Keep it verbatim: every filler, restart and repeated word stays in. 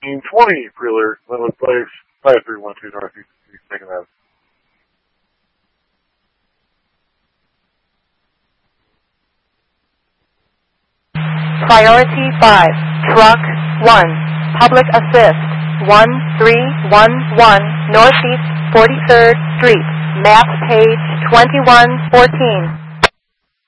nineteen twenty pre-alert, Linwood Place, five three one two Northeast Second Avenue. Priority five, Truck one, Public Assist, one three one one Northeast forty-third Street, map page twenty-one fourteen.